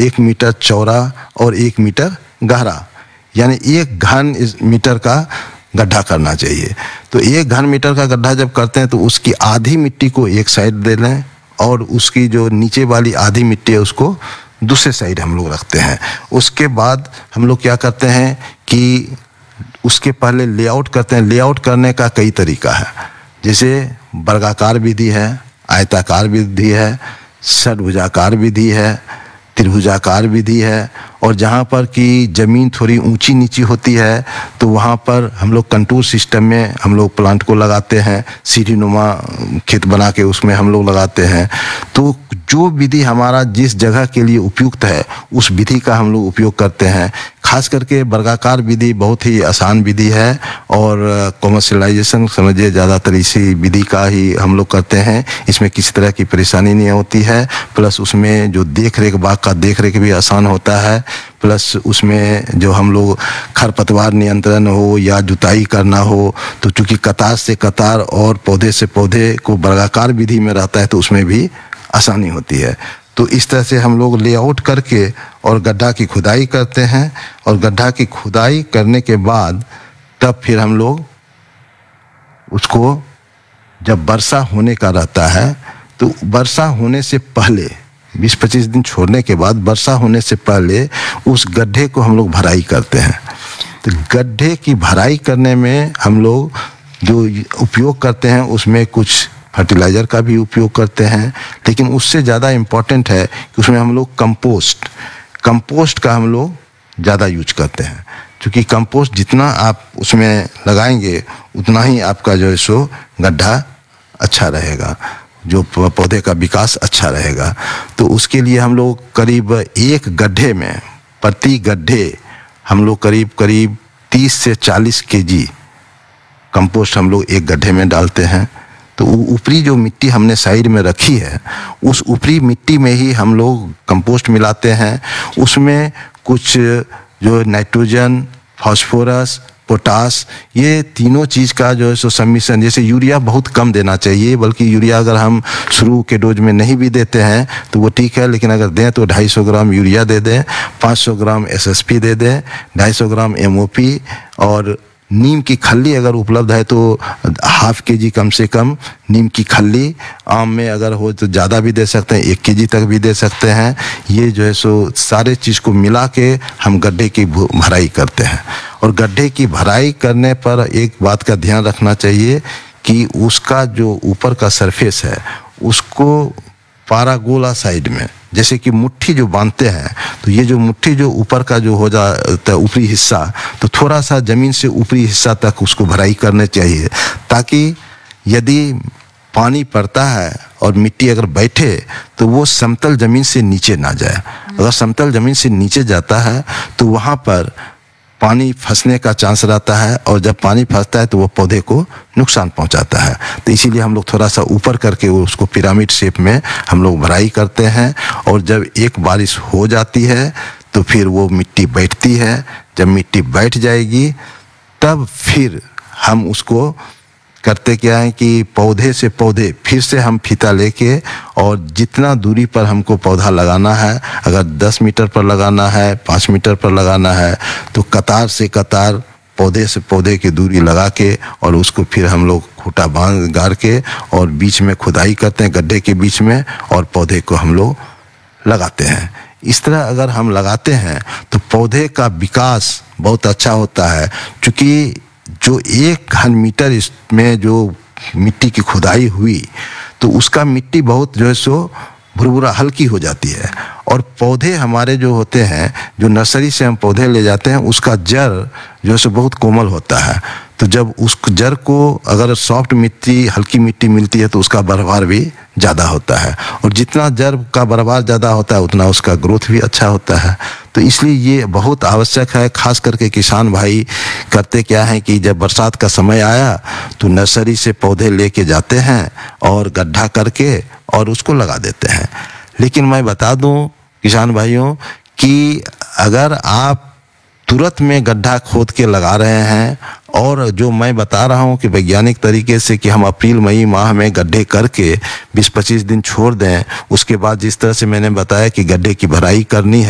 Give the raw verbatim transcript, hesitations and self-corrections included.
एक मीटर चौड़ा और एक मीटर गहरा, यानी एक घन मीटर का गड्ढा करना चाहिए। तो एक घन मीटर का गड्ढा जब करते हैं तो उसकी आधी मिट्टी को एक साइड दे लें और उसकी जो नीचे वाली आधी मिट्टी है उसको दूसरे साइड हम लोग रखते हैं। उसके बाद हम लोग क्या करते हैं कि उसके पहले लेआउट करते हैं। लेआउट करने का कई तरीका है, जैसे वर्गाकार विधि है, आयताकार विधि है, षडभुजाकार विधि है, त्रिभुजाकार विधि है। और जहाँ पर कि ज़मीन थोड़ी ऊंची नीची होती है तो वहाँ पर हम लोग कंटूर सिस्टम में हम लोग प्लांट को लगाते हैं, सीढ़ी नुमा खेत बना के उसमें हम लोग लगाते हैं। तो जो विधि हमारा जिस जगह के लिए उपयुक्त है उस विधि का हम लोग उपयोग करते हैं। खास करके वर्गाकार विधि बहुत ही आसान विधि है और कॉमर्शियलाइजेशन समझिए ज़्यादातर इसी विधि का ही हम लोग करते हैं। इसमें किसी तरह की परेशानी नहीं होती है, प्लस उसमें जो देख रेख बाग का देख रेख भी आसान होता है, प्लस उसमें जो हम लोग खरपतवार नियंत्रण हो या जुताई करना हो तो चूंकि कतार से कतार और पौधे से पौधे को वर्गाकार विधि में रहता है तो उसमें भी आसानी होती है। तो इस तरह से हम लोग लेआउट करके और गड्ढा की खुदाई करते हैं और गड्ढा की खुदाई करने के बाद तब फिर हम लोग उसको जब वर्षा होने का रहता है तो वर्षा होने से पहले बीस पच्चीस दिन छोड़ने के बाद वर्षा होने से पहले उस गड्ढे को हम लोग भराई करते हैं। तो गड्ढे की भराई करने में हम लोग जो उपयोग करते हैं उसमें कुछ फर्टिलाइज़र का भी उपयोग करते हैं, लेकिन उससे ज़्यादा इम्पोर्टेंट है कि उसमें हम लोग कंपोस्ट कंपोस्ट का हम लोग ज़्यादा यूज करते हैं। क्योंकि कंपोस्ट जितना आप उसमें लगाएंगे उतना ही आपका जो है सो गड्ढा अच्छा रहेगा, जो पौधे का विकास अच्छा रहेगा। तो उसके लिए हम लोग करीब एक गड्ढे में प्रति गड्ढे हम लोग करीब करीब तीस से चालीस केजी कंपोस्ट हम लोग एक गड्ढे में डालते हैं। तो ऊपरी जो मिट्टी हमने साइड में रखी है उस ऊपरी मिट्टी में ही हम लोग कंपोस्ट मिलाते हैं। उसमें कुछ जो नाइट्रोजन, फास्फोरस, पोटास, ये तीनों चीज़ का जो है सो सम्मिश्रण, जैसे यूरिया बहुत कम देना चाहिए, बल्कि यूरिया अगर हम शुरू के डोज में नहीं भी देते हैं तो वो ठीक है, लेकिन अगर दें तो ढाई सौ ग्राम यूरिया दे दें, पाँच सौ ग्राम एस एस पी दे दें, ढाई सौ ग्राम एम ओ पी, और नीम की खल्ली अगर उपलब्ध है तो हाफ के जी कम से कम नीम की खल्ली, आम में अगर हो तो ज़्यादा भी दे सकते हैं, एक के जी तक भी दे सकते हैं। ये जो है सो सारे चीज़ को मिला के हम गड्ढे की भराई करते हैं। और गड्ढे की भराई करने पर एक बात का ध्यान रखना चाहिए कि उसका जो ऊपर का सरफेस है उसको पारागोला साइड में, जैसे कि मुट्ठी जो बांधते हैं, तो ये जो मुट्ठी जो ऊपर का जो हो जाता है ऊपरी हिस्सा, तो थोड़ा सा ज़मीन से ऊपरी हिस्सा तक उसको भराई करने चाहिए, ताकि यदि पानी पड़ता है और मिट्टी अगर बैठे तो वो समतल ज़मीन से नीचे ना जाए। अगर समतल ज़मीन से नीचे जाता है तो वहाँ पर पानी फंसने का चांस रहता है, और जब पानी फंसता है तो वो पौधे को नुकसान पहुंचाता है। तो इसीलिए हम लोग थोड़ा सा ऊपर करके उसको पिरामिड शेप में हम लोग भराई करते हैं। और जब एक बारिश हो जाती है तो फिर वो मिट्टी बैठती है। जब मिट्टी बैठ जाएगी तब फिर हम उसको करते क्या है कि पौधे से पौधे फिर से हम फीता लेके, और जितना दूरी पर हमको पौधा लगाना है, अगर दस मीटर पर लगाना है, पाँच मीटर पर लगाना है, तो कतार से कतार पौधे से पौधे की दूरी लगा के और उसको फिर हम लोग खूंटा बांध गाड़ के और बीच में खुदाई करते हैं गड्ढे के बीच में, और पौधे को हम लोग लगाते हैं। इस तरह अगर हम लगाते हैं तो पौधे का विकास बहुत अच्छा होता है। क्योंकि जो एक घन मीटर इसमें जो मिट्टी की खुदाई हुई तो उसका मिट्टी बहुत जो है सो भुरभुरा हल्की हो जाती है, और पौधे हमारे जो होते हैं, जो नर्सरी से हम पौधे ले जाते हैं, उसका जड़ जो है सो बहुत कोमल होता है। तो जब उस जड़ को अगर सॉफ्ट मिट्टी, हल्की मिट्टी मिलती है तो उसका बढ़वार भी ज़्यादा होता है, और जितना जड़ का बढ़वार ज़्यादा होता है उतना उसका ग्रोथ भी अच्छा होता है। तो इसलिए ये बहुत आवश्यक है। खास करके किसान भाई करते क्या है कि जब बरसात का समय आया तो नर्सरी से पौधे लेके जाते हैं और गड्ढा करके और उसको लगा देते हैं। लेकिन मैं बता दूं किसान भाइयों कि अगर आप तुरंत में गड्ढा खोद के लगा रहे हैं, और जो मैं बता रहा हूं कि वैज्ञानिक तरीके से कि हम अप्रैल मई माह में गड्ढे करके बीस पच्चीस दिन छोड़ दें, उसके बाद जिस तरह से मैंने बताया कि गड्ढे की भराई करनी है,